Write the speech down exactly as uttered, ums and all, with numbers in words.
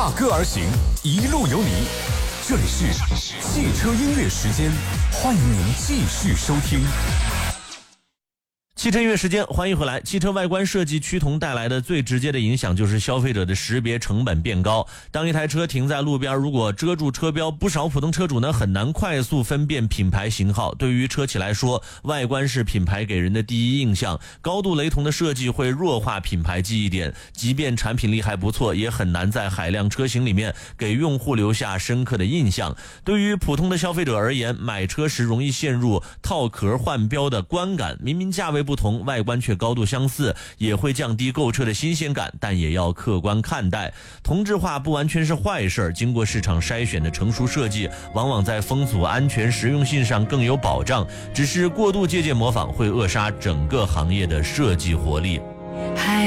踏歌而行，一路有你。这里是汽车音乐时间，欢迎您继续收听。 汽车音乐时间，欢迎回来。汽车外观设计趋同带来的最直接的影响就是消费者的识别成本变高。当一台车停在路边，如果遮住车标，不少普通车主呢很难快速分辨品牌型号。对于车企来说，外观是品牌给人的第一印象，高度雷同的设计会弱化品牌记忆点，即便产品力还不错，也很难在海量车型里面给用户留下深刻的印象。对于普通的消费者而言，买车时容易陷入套壳换标的观感，明明价位不同，外观却高度相似，也会降低购车的新鲜感，但也要客观看待。同质化不完全是坏事，经过市场筛选的成熟设计，往往在风阻、安全、实用性上更有保障。只是过度借鉴模仿，会扼杀整个行业的设计活力。